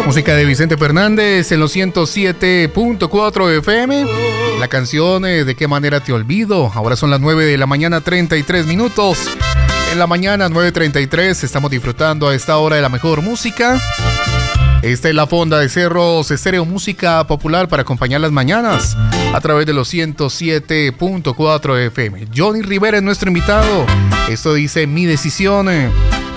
Música de Vicente Fernández en los 107.4 FM. La canción De qué manera te olvido. Ahora son las 9 de la mañana, 33 minutos. En la mañana, 9:33, estamos disfrutando a esta hora de la mejor música. Esta es la Fonda de Cerros Estéreo, música popular para acompañar las mañanas a través de los 107.4 FM. Johnny Rivera es nuestro invitado. Esto dice Mi Decisión.